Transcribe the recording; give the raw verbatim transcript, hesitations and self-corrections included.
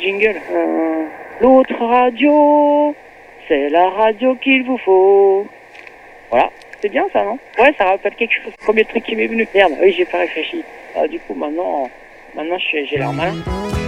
jingle. Euh, L'autre radio, c'est la radio qu'il vous faut. Voilà, c'est bien ça, non? Ouais, ça rappelle quelque chose. Premier truc qui m'est venu. Merde, oui, j'ai pas réfléchi. Ah, du coup, maintenant, maintenant j'ai l'air malin.